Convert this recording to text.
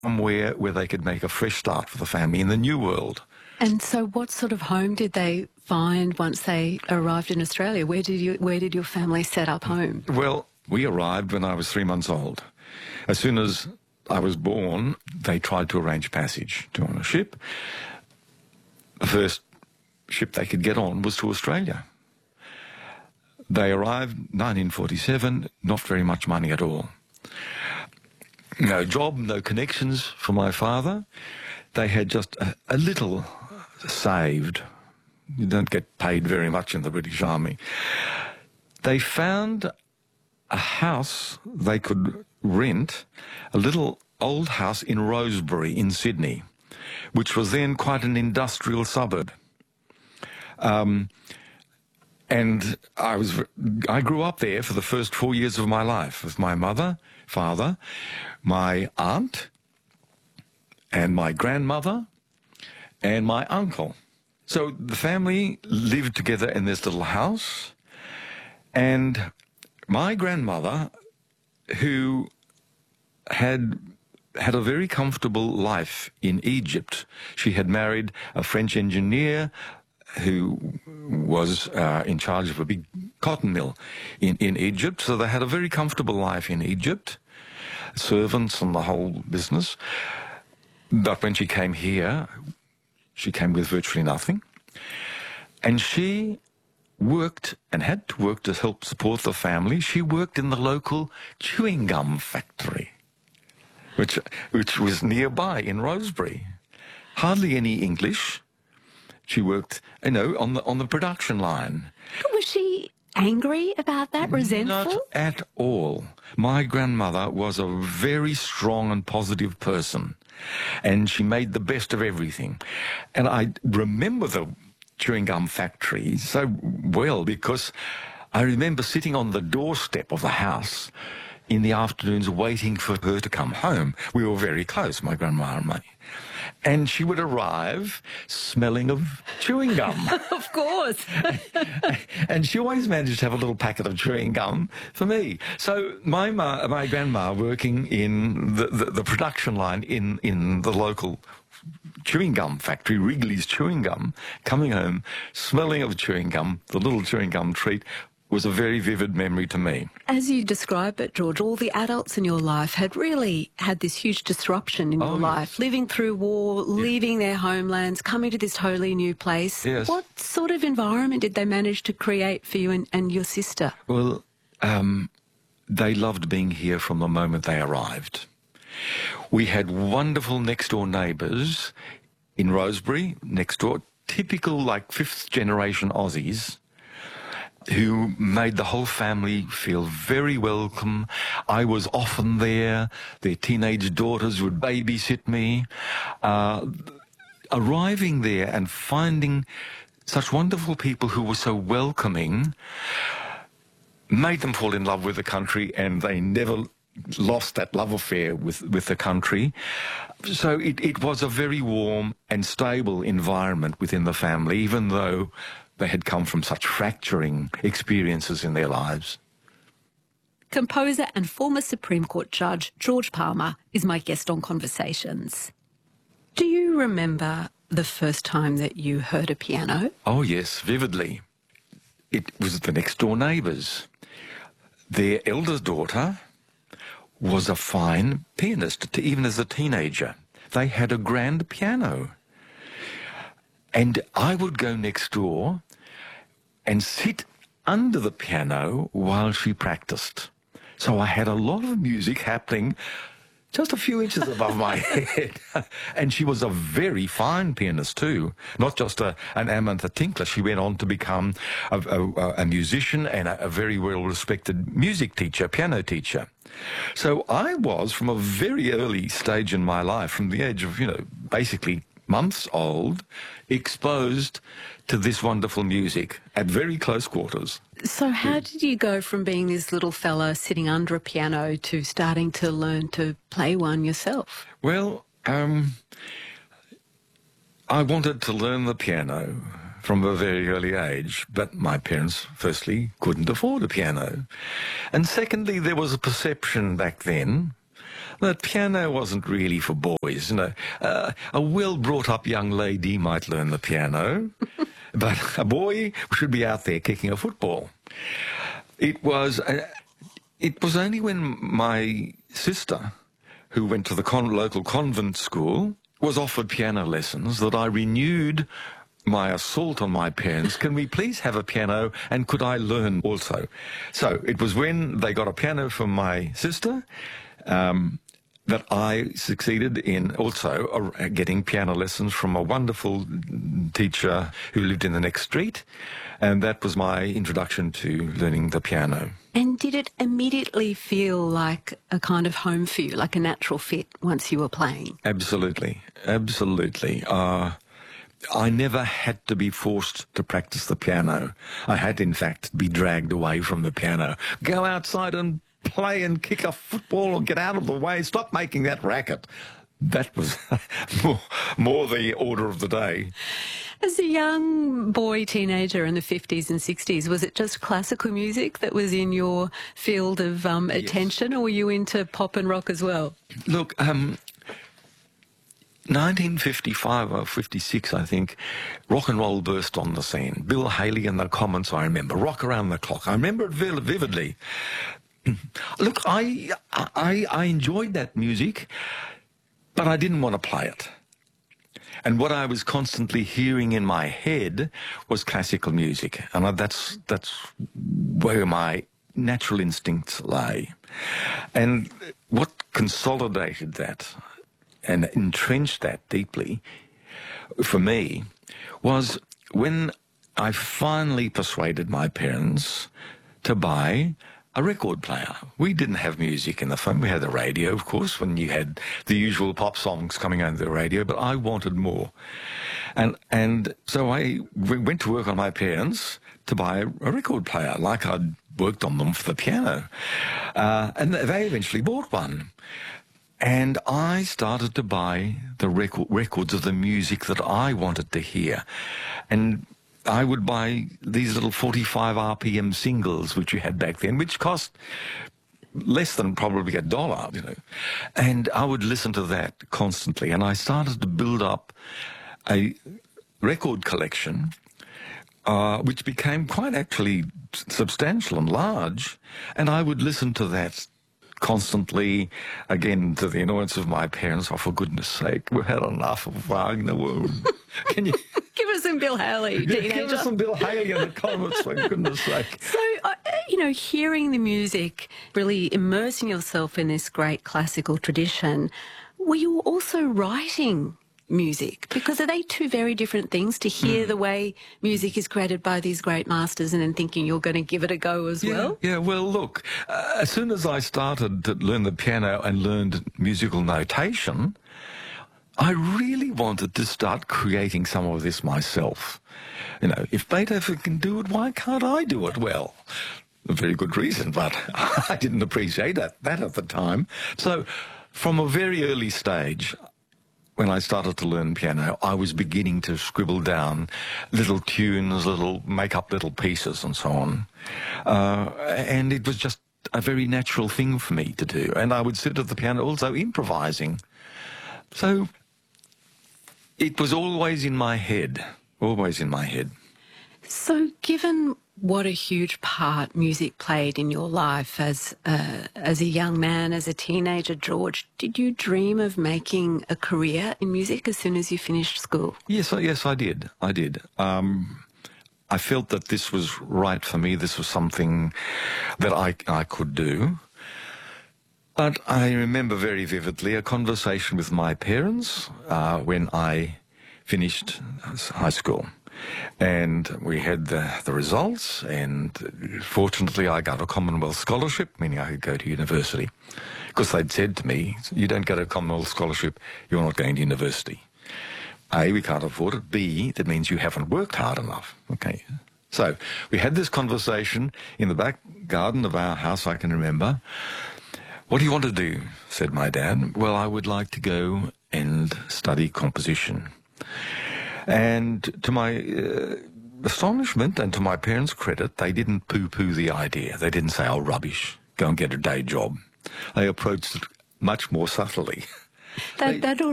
somewhere where they could make a fresh start for the family in the new world. And so what sort of home did they find once they arrived in Australia? Where did your family set up home? Well, we arrived when I was 3 months old. As soon as I was born, they tried to arrange passage to on a ship. The first ship they could get on was to Australia. They arrived 1947, not very much money at all. No job, no connections for my father. They had just a little saved. You don't get paid very much in the British Army. They found a house they could rent, a little old house in Rosebery in Sydney, which was then quite an industrial suburb. And I grew up there for the first 4 years of my life with my mother, father, my aunt, and my grandmother, and my uncle. So the family lived together in this little house, and my grandmother, who had a very comfortable life in Egypt. She had married a French engineer who was in charge of a big cotton mill in Egypt. So they had a very comfortable life in Egypt, servants and the whole business. But when she came here, she came with virtually nothing. And she worked and had to work to help support the family. She worked in the local chewing gum factory, which was nearby in Rosebery. Hardly any English. She worked, on the production line. Was she angry about that, resentful? Not at all. My grandmother was a very strong and positive person, and she made the best of everything. And I remember the chewing gum factory so well because I remember sitting on the doorstep of the house in the afternoons waiting for her to come home. We were very close, my grandma and me. And she would arrive smelling of chewing gum. Of course. And she always managed to have a little packet of chewing gum for me. So my grandma working in the production line in the local chewing gum factory, Wrigley's Chewing Gum, coming home, smelling of chewing gum, the little chewing gum treat, was a very vivid memory to me. As you describe it, George, all the adults in your life had really had this huge disruption in your life, living through war, leaving their homelands, coming to this wholly new place. Yes. What sort of environment did they manage to create for you and your sister? Well, they loved being here from the moment they arrived. We had wonderful next-door neighbours in Rosebery, next door, typical like fifth-generation Aussies, who made the whole family feel very welcome. I was often there. Their teenage daughters would babysit me. Arriving there and finding such wonderful people who were so welcoming made them fall in love with the country, and they never lost that love affair with the country. So it was a very warm and stable environment within the family, even though they had come from such fracturing experiences in their lives. Composer and former Supreme Court Judge George Palmer is my guest on Conversations. Do you remember the first time that you heard a piano? Oh, yes, vividly. It was the next-door neighbours. Their eldest daughter was a fine pianist, even as a teenager. They had a grand piano. And I would go next door and sit under the piano while she practiced. So I had a lot of music happening just a few inches above my head. And she was a very fine pianist too, not just an amateur tinkler. She went on to become a musician and a very well-respected music teacher, piano teacher. So I was, from a very early stage in my life, from the age of, basically months old, exposed to this wonderful music at very close quarters. So how did you go from being this little fella sitting under a piano to starting to learn to play one yourself? Well, I wanted to learn the piano from a very early age, but my parents, firstly, couldn't afford a piano. And secondly, there was a perception back then The piano wasn't really for boys. You know, a well-brought-up young lady might learn the piano, but a boy should be out there kicking a football. It was only when my sister, who went to the local convent school, was offered piano lessons that I renewed my assault on my parents. Can we please have a piano, and could I learn also? So it was when they got a piano from my sister that I succeeded in also getting piano lessons from a wonderful teacher who lived in the next street, and that was my introduction to learning the piano. And did it immediately feel like a kind of home for you, like a natural fit once you were playing? Absolutely, absolutely. I never had to be forced to practice the piano. I had, in fact, to be dragged away from the piano. Go outside and play and kick a football, or get out of the way. Stop making that racket. That was more the order of the day. As a young boy, teenager in the 50s and 60s, was it just classical music that was in your field of attention, or were you into pop and rock as well? Look, 1955 or 56, I think, rock and roll burst on the scene. Bill Haley and the Comets, I remember. Rock Around the Clock. I remember it vividly. Look, I enjoyed that music, but I didn't want to play it. And what I was constantly hearing in my head was classical music, and that's where my natural instincts lay. And what consolidated that and entrenched that deeply for me was when I finally persuaded my parents to buy a record player. We didn't have music in the phone. We had the radio, of course, when you had the usual pop songs coming over the radio, but I wanted more. And so I went to work on my parents to buy a record player, like I'd worked on them for the piano. And they eventually bought one. And I started to buy the records of the music that I wanted to hear. And I would buy these little 45 RPM singles, which you had back then, which cost less than probably $1, you know. And I would listen to that constantly. And I started to build up a record collection, which became quite actually substantial and large. And I would listen to that constantly, again, to the annoyance of my parents. Oh, for goodness sake, we've had enough of Wagner. Can you give us some Bill Haley, teenager? Give us some Bill Haley in the comments, for goodness sake. So, you know, hearing the music, really immersing yourself in this great classical tradition, were you also writing music? Because are they two very different things, to hear the way music is created by these great masters and then thinking you're going to give it a go as well? Yeah, well, look, as soon as I started to learn the piano and learned musical notation, I really wanted to start creating some of this myself. You know, if Beethoven can do it, why can't I do it well? A very good reason, but I didn't appreciate that at the time. So from a very early stage, when I started to learn piano, I was beginning to scribble down little tunes, make up little pieces and so on. And it was just a very natural thing for me to do. And I would sit at the piano also improvising. So it was always in my head, always in my head. So given what a huge part music played in your life as a young man, as a teenager, George, did you dream of making a career in music as soon as you finished school? Yes, I did. I felt that this was right for me. This was something that I could do. But I remember very vividly a conversation with my parents when I finished high school. And we had the results, and fortunately I got a Commonwealth scholarship, meaning I could go to university. Because they'd said to me, you don't get a Commonwealth scholarship, you're not going to university. A, we can't afford it. B, that means you haven't worked hard enough. Okay. So we had this conversation in the back garden of our house, I can remember. What do you want to do? Said my dad. Well, I would like to go and study composition. And to my astonishment and to my parents' credit, they didn't poo-poo the idea. They didn't say, oh, rubbish, go and get a day job. They approached it much more subtly. That